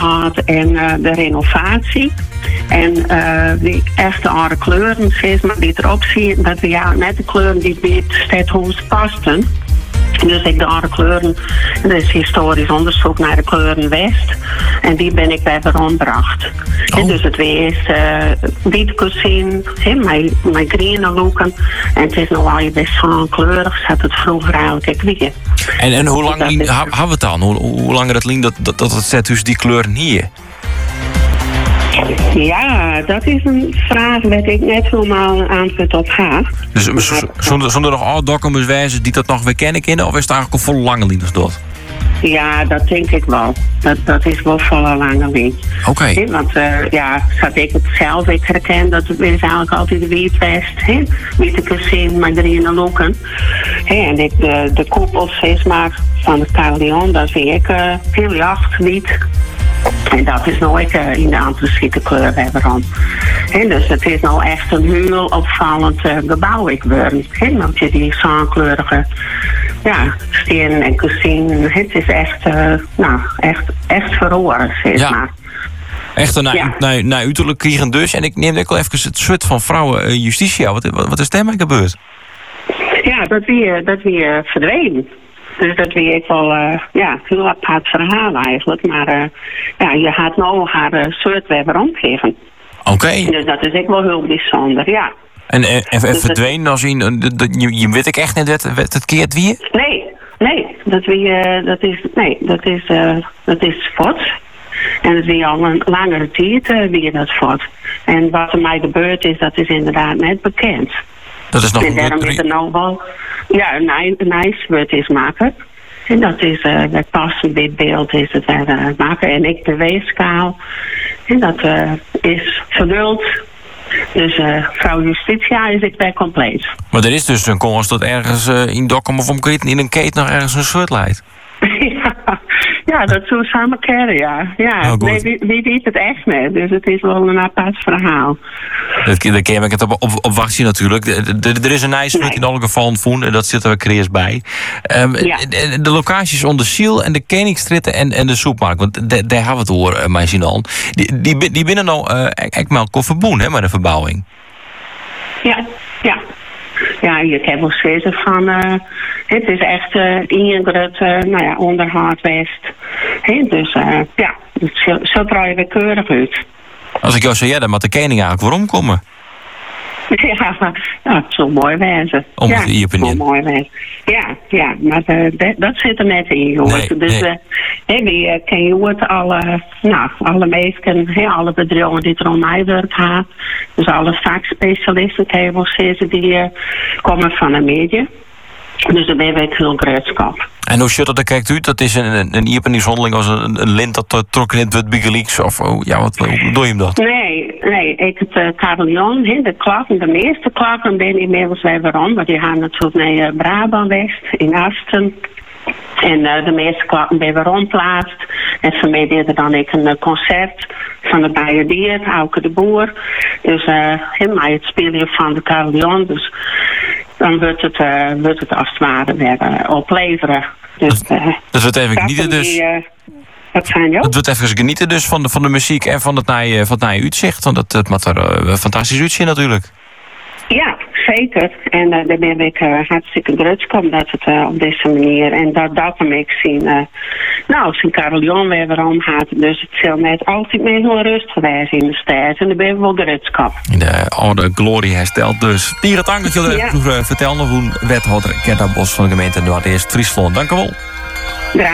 gehad en de renovatie. En die echte andere kleuren, zeg maar, die erop zien, dat we ja net de kleuren die bij het stadhuis pasten. Dus ik de andere kleuren, er is historisch onderzoek naar de kleuren West. En die ben ik bij rondbracht. En dus het weer is witte kussin, met groene loeken. En het is nog wel je best kleurig, zat het vroeger eigenlijk weer. En hoe lang hebben we het dan? Hoe langer het lien dat het stadhuis die kleuren hier? Ja, dat is een vraag waar ik net helemaal een antwoord op ga. Dus zonder nog al documents wijzen die dat nog weer kennen kunnen, of is het eigenlijk al volle lange lieders dat? Ja, dat denk ik wel. Dat is wel volle lange lijn. Oké. Want zat ik het zelf, ik herken dat het is eigenlijk altijd de Wietwest. Witte kussin, maar groene loeken. En de koepels, zeg maar, van het carillon, dat vind ik heel jacht wit. En dat is nooit in de antraciete kleur hebben. Dus het is nou echt een heel opvallend gebouw. Want je die zaankleurige stenen en kussin. Het is echt verroerd, zeg maar. Echt naar uiterlijk kriegen dus. En ik neem ook wel even het soort van vrouwen Justitia. Wat is daarmee gebeurd? Ja, dat weer verdwenen. Dus dat weet ik wel, heel apart verhaal eigenlijk. Maar je gaat nou haar soort weer rondgeven. Oké. Dus dat is ook wel heel bijzonder, ja. En verdwenen als in, je weet ik echt niet wat het keert wie? Nee, dat is fort. En dat is al een langere tijd wie dat fort. En wat er mij gebeurd is, dat is inderdaad net bekend. Dat is nog en daarom is er nou wel een ijswut is maken. En dat is het passen dit beeld is het maken. En ik de weeskaal. En dat is vervuld. Dus vrouw Justitia is ik bij compleet. Maar er is dus een kans dat ergens in Dokkum of omkring in een keet nog ergens een soort leidt. Ja, dat zou samen keren, ja. Ja, wie weet het echt niet. Dus het is wel een apart verhaal. Daar ken ik het op wachtje natuurlijk. Er is een ijswut in alle gevallen voen en dat zit er creërs bij. De locaties onder Ziel en de Koningstritten en de Soepmarkt. Want daar hebben we het over, mijn Sinan. Die binnen nou echt maar kofferboen, hè, met de verbouwing. Ja. Ja, je hebt wel steeds van, het is echt ingrid, onderhard West. Dus zo draai je weer keurig uit. Als ik jou zou dan moet de koning eigenlijk waarom komen? Ja, het zou mooi wezen. Mooi wezen. Ja, maar dat zit er net in, jongens. We ken je hoort alle mensen, alle bedrijven die er om mij werk gaan. Dus alle vakspecialisten, kan je wel zeggen, die komen van de media. Dus daar ben ik heel grootschap. En hoe ziet dat er kijkt u? Dat is een iepeningshandeling als een lint dat trok in het WikiLeaks? Of hoe doe je hem dat? Nee, ik het carillon, de klappen, de meeste klappen ben inmiddels weer waarom. Want die gaan natuurlijk naar Brabant West, in Asten. En de meeste klappen ben weer rondplaatst. En vanmiddag er dan een concert van de Bijendier, Auke de Boer. Dus helemaal het spelen van de carillon. Dus dan wordt het als het ware weer opleveren. Dus, dat wordt even genieten dus. Wat zijn jou? Het wordt even genieten dus van de muziek en van het naaie uitzicht. Want het moet er fantastisch uitzien natuurlijk. Ja, zeker. En daar ben ik hartstikke druk om dat het op deze manier. En dat kan ik zien. Zijn carillon weer waarom gaat. Dus het zal net altijd meer heel rustig geweest in de stad. En daar ben ik wel druk op. De oude glorie herstelt dus. Dieren, dank dat jullie even vertellen hoe wethouder Gerda Bos van de gemeente Noord-Eerst Friesland. Dank u wel.